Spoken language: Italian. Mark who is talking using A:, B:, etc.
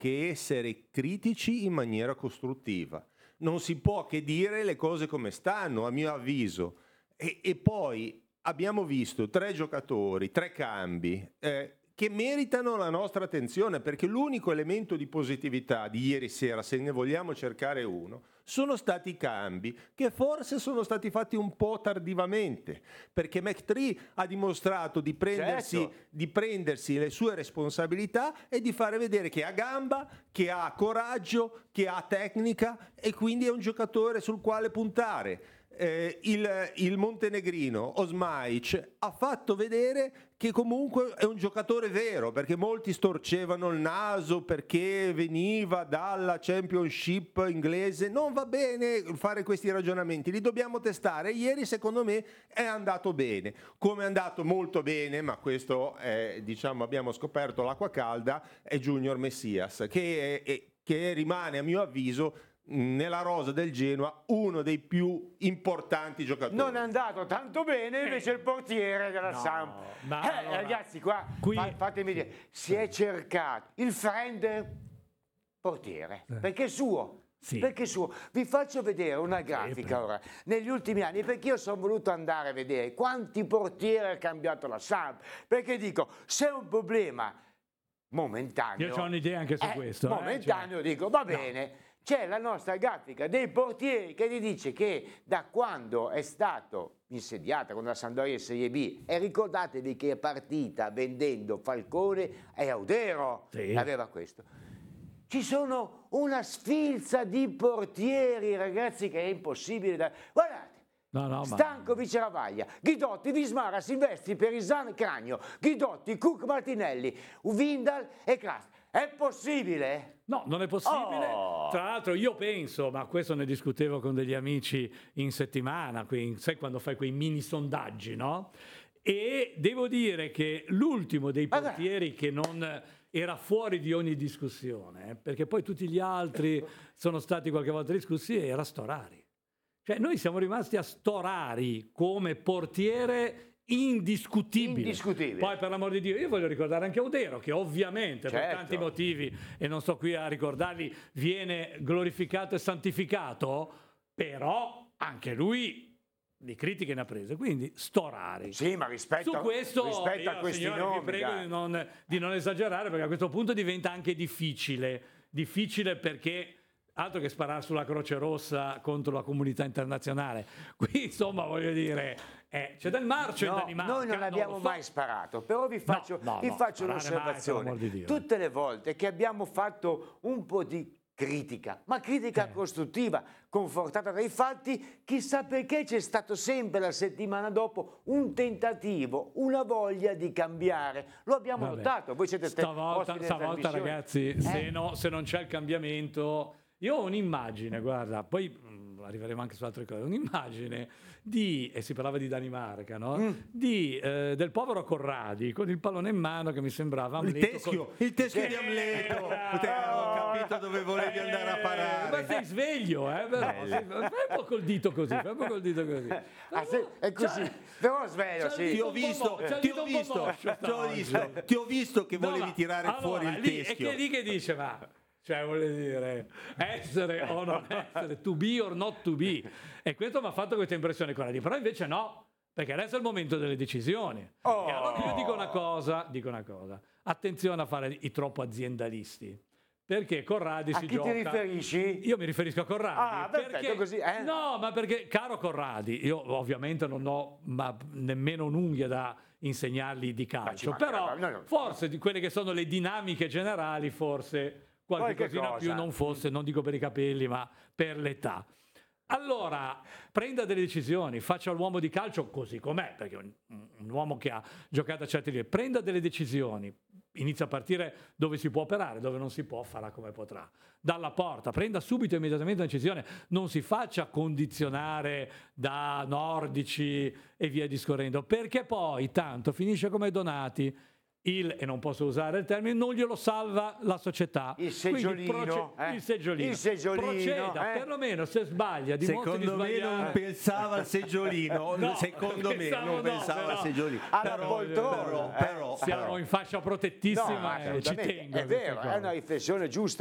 A: che essere critici in maniera costruttiva. Non si può che dire le cose come stanno, a mio avviso. E poi abbiamo visto 3 giocatori, 3 cambi che meritano la nostra attenzione, perché l'unico elemento di positività di ieri sera, se ne vogliamo cercare uno, sono stati i cambi che forse sono stati fatti un po' tardivamente, perché McTree ha dimostrato di prendersi le sue responsabilità e di fare vedere che ha gamba, che ha coraggio, che ha tecnica, e quindi è un giocatore sul quale puntare. Il montenegrino Osmaic ha fatto vedere che comunque è un giocatore vero, perché molti storcevano il naso perché veniva dalla Championship inglese. Non va bene fare questi ragionamenti, li dobbiamo testare. Ieri secondo me è andato bene, come è andato molto bene, ma questo è, diciamo, abbiamo scoperto l'acqua calda, è Junior Messias, che rimane a mio avviso nella rosa del Genoa uno dei più importanti giocatori.
B: Non è andato tanto bene invece il portiere della Samp. Ragazzi, qua fatemi dire, si è cercato il friend portiere perché è suo.
C: Sì.
B: Perché suo. Vi faccio vedere una grafica ora negli ultimi anni, perché io sono voluto andare a vedere quanti portieri ha cambiato la Samp, perché dico, se è un problema momentaneo,
C: io ho un'idea anche su questo,
B: momentaneo, dico va bene. C'è la nostra grafica dei portieri che ti dice che da quando è stato insediata con la Sampdoria in Serie B, e ricordatevi che è partita vendendo Falcone e Audero, aveva questo. Ci sono una sfilza di portieri, ragazzi, che è impossibile da... Guardate, Stankovic e Ravaglia, Ghidotti, Vismara, Silvestri, Perisan, Cragno, Ghidotti, Cook, Martinelli, Vindal e Kras. È possibile?
C: No, non è possibile. Tra l'altro io penso, ma questo ne discutevo con degli amici in settimana, sai quando fai quei mini sondaggi, no? E devo dire che l'ultimo dei portieri che non era fuori di ogni discussione, perché poi tutti gli altri sono stati qualche volta discussi, era Storari. Cioè noi siamo rimasti a Storari come portiere indiscutibile. Poi per l'amor di Dio io voglio ricordare anche Audero, che ovviamente per tanti motivi, e non sto qui a ricordarli, viene glorificato e santificato, però anche lui di critiche ne ha prese, quindi Storari.
B: Sì, ma rispetto
C: su questo
B: a questi nomi,
C: vi prego di non esagerare, perché a questo punto diventa anche difficile perché altro che sparare sulla Croce Rossa contro la comunità internazionale. Qui insomma voglio dire c'è del marcio in Danimarca.
B: Noi non abbiamo mai sparato, però vi faccio un'osservazione. Tutte le volte che abbiamo fatto un po' di critica, ma critica costruttiva, confortata dai fatti, chissà perché c'è stato sempre la settimana dopo un tentativo, una voglia di cambiare. Lo abbiamo notato, voi siete
C: stavolta ragazzi, se non c'è il cambiamento. Io ho un'immagine, guarda, poi arriveremo anche su altre cose, un'immagine e si parlava di Danimarca, no? Del povero Corradi con il pallone in mano che mi sembrava Amleto.
A: Il teschio di Amleto. Ho capito dove volevi andare a parare.
C: Ma sei sveglio, però. Fai un po' col dito così,
B: è così. Però sveglio, sì.
A: Ti ho visto che volevi tirare fuori il teschio.
C: E che lì che dice, cioè vuole dire essere o non essere, to be or not to be, e questo mi ha fatto questa impressione con però invece no, perché adesso è il momento delle decisioni. E allora io dico una cosa, attenzione a fare i troppo aziendalisti, perché Corradi si gioca. A chi ti
B: riferisci?
C: Io mi riferisco a Corradi.
B: Perfetto, così.
C: No, ma perché, caro Corradi, io ovviamente non ho nemmeno un'unghia da insegnargli di calcio, però forse di quelle che sono le dinamiche generali, forse qualche cosina più non fosse, non dico per i capelli, ma per l'età. Allora, prenda delle decisioni, faccia l'uomo di calcio così com'è, perché un uomo che ha giocato a certi livelli, prenda delle decisioni, inizia a partire dove si può operare, dove non si può farà come potrà. Dalla porta, prenda subito immediatamente una decisione, non si faccia condizionare da nordici e via discorrendo, perché poi tanto finisce come Donati, e non posso usare il termine, non glielo salva la società.
B: Il seggiolino,
C: il seggiolino.
B: Il seggiolino,
C: proceda, perlomeno se sbaglia, dimostri di
A: Secondo me
C: sbagliare.
A: non pensava al seggiolino,
C: No,
A: secondo me non pensava al seggiolino.
B: alla poltrona.
A: Però,
C: Siamo in fascia protettissima,
B: No,
C: ci
B: assolutamente.
C: tengo. a
B: È
C: queste
B: vero, è
C: cose.
B: una riflessione giusta.